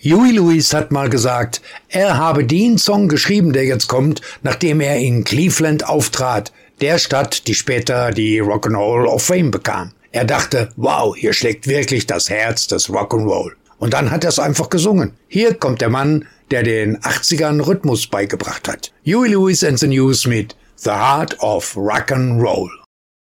Huey Lewis hat mal gesagt, er habe den Song geschrieben, der jetzt kommt, nachdem er in Cleveland auftrat, der Stadt, die später die Rock'n'Roll of Fame bekam. Er dachte, wow, hier schlägt wirklich das Herz des Rock'n'Roll. Und dann hat er es einfach gesungen. Hier kommt der Mann, der den 80ern Rhythmus beigebracht hat. Huey Lewis and the News mit The Heart of Rock'n'Roll.